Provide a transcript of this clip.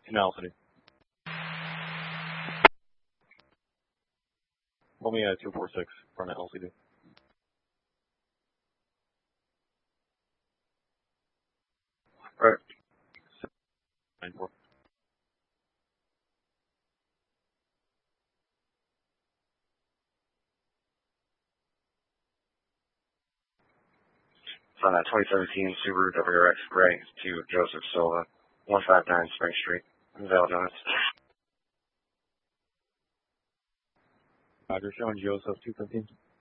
Canal City. Roll me a 246 front of LCD. Right. 94. From that 2017 Subaru WRX Gray to Joseph Silva, 159 Spring Street, Vale, Jones. Roger, showing Joseph 215.